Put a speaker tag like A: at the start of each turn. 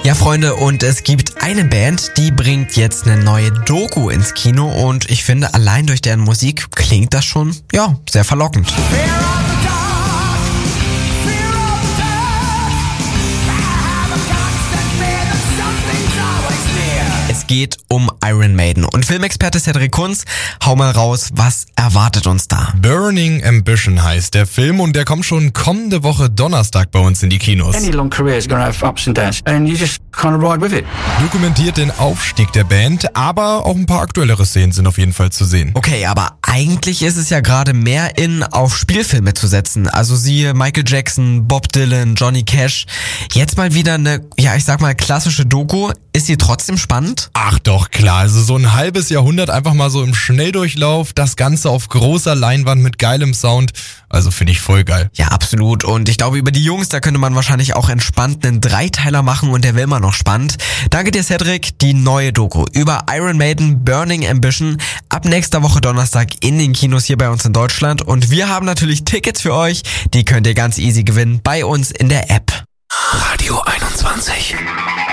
A: Ja, Freunde, und es gibt eine Band, die bringt jetzt eine neue Doku ins Kino und ich finde, allein durch deren Musik klingt das schon, ja, sehr verlockend. Es geht um Iron Maiden und Filmexperte Cedric Kunz, hau mal raus, was erwartet uns da?
B: Burning Ambition heißt der Film und der kommt schon kommende Woche Donnerstag bei uns in die Kinos.
C: Any long career is going to have ups and downs and you just kind of ride with it.
B: Dokumentiert den Aufstieg der Band, aber auch ein paar aktuellere Szenen sind auf jeden Fall zu sehen.
A: Okay, aber eigentlich ist es ja gerade mehr auf Spielfilme zu setzen. Also siehe Michael Jackson, Bob Dylan, Johnny Cash. Jetzt mal wieder eine, ja, ich sag mal klassische Doku. Ist sie trotzdem spannend?
B: Ach doch, klar. Also so ein halbes Jahrhundert einfach mal so im Schnelldurchlauf. Das Ganze auf großer Leinwand mit geilem Sound. Also finde ich voll geil.
A: Ja, absolut. Und ich glaube, über die Jungs, da könnte man wahrscheinlich auch entspannt einen Dreiteiler machen und der wäre immer noch spannend. Danke dir, Cedric. Die neue Doku über Iron Maiden, Burning Ambition, ab nächster Woche Donnerstag in den Kinos hier bei uns in Deutschland. Und wir haben natürlich Tickets für euch. Die könnt ihr ganz easy gewinnen bei uns in der App.
D: Radio 21.